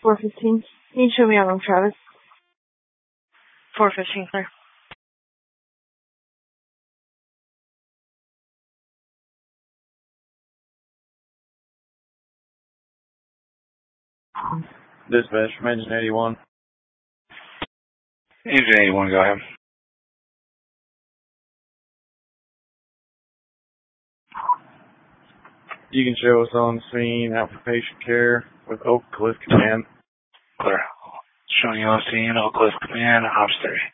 415. Can you show me on Travis? 415, clear. Dispatch from Engine 81. Engine 81, go ahead. You can show us on scene out for patient care with Oak Cliff Command. Clear. Showing you on scene, Oak Cliff Command, Ops 30.